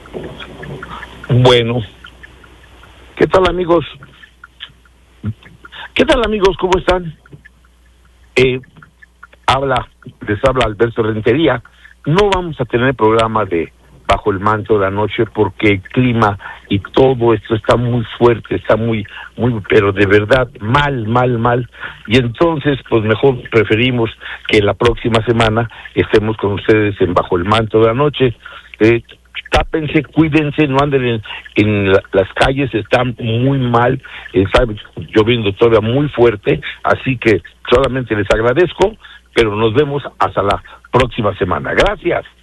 Bueno, ¿qué tal amigos? ¿Qué tal amigos? ¿Cómo están? Les habla Alberto Rentería. No vamos a tener programa de Bajo el Manto de la Noche porque el clima y todo esto está muy fuerte, está muy, pero de verdad mal. Y entonces, pues mejor preferimos que la próxima semana estemos con ustedes en Bajo el Manto de la Noche. Tápense, cuídense, no anden las calles, están muy mal, está lloviendo todavía muy fuerte, así que solamente les agradezco, pero nos vemos hasta la próxima semana. Gracias.